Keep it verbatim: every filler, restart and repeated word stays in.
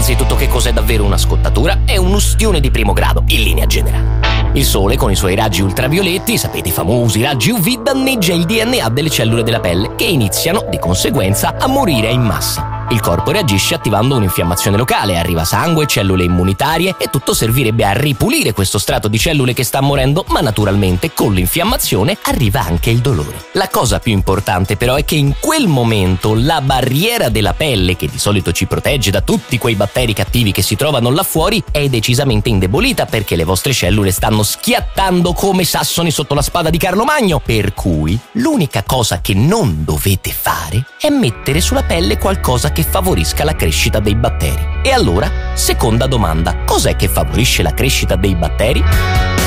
Innanzitutto, che cos'è davvero una scottatura? È un'ustione di primo grado, in linea generale. Il sole, con i suoi raggi ultravioletti, sapete, i famosi raggi U V, danneggia il D N A delle cellule della pelle, che iniziano, di conseguenza, a morire in massa. Il corpo reagisce attivando un'infiammazione locale, arriva sangue, cellule immunitarie e tutto servirebbe a ripulire questo strato di cellule che sta morendo, ma naturalmente con l'infiammazione arriva anche il dolore. La cosa più importante però è che in quel momento la barriera della pelle, che di solito ci protegge da tutti quei batteri cattivi che si trovano là fuori, è decisamente indebolita perché le vostre cellule stanno schiattando come sassoni sotto la spada di Carlo Magno. Per cui l'unica cosa che non dovete fare è mettere sulla pelle qualcosa che che favorisca la crescita dei batteri. E allora, seconda domanda, cos'è che favorisce la crescita dei batteri?